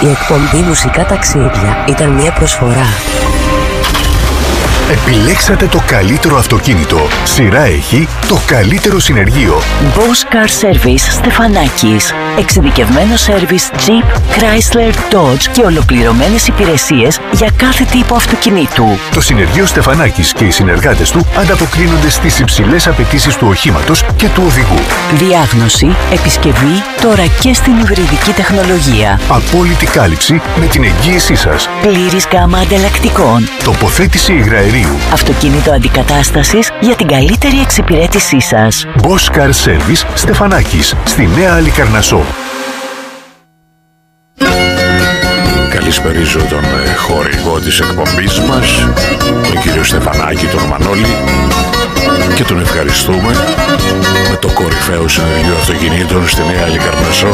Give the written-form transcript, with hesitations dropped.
Η εκπομπή Μουσικά Ταξίδια ήταν μια προσφορά. Επιλέξατε το καλύτερο αυτοκίνητο. Σειρά έχει το καλύτερο συνεργείο. Bosch Car Service Στεφανάκης. Εξειδικευμένο σέρβις Jeep, Chrysler, Dodge και ολοκληρωμένες υπηρεσίες για κάθε τύπο αυτοκινήτου. Το συνεργείο Στεφανάκης και οι συνεργάτες του ανταποκρίνονται στις υψηλές απαιτήσεις του οχήματος και του οδηγού. Διάγνωση, επισκευή, τώρα και στην υβριδική τεχνολογία. Απόλυτη κάλυψη με την εγγύησή σας. Πλήρης γάμα ανταλλακτικών. Τοποθέτηση υγραερίου. Αυτοκίνητο αντικατάστασης για την καλύτερη εξυπηρέτησή σας. Bosch Car Service Στεφανάκης, στη Νέα Αλικαρνασσό. Καλησπερίζω τον χορηγό της εκπομπής μας, τον κύριο Στεφανάκη, τον Μανώλη, και τον ευχαριστούμε με το κορυφαίο συνεργείο αυτοκινήτων στη Νέα Αλικαρνασσό.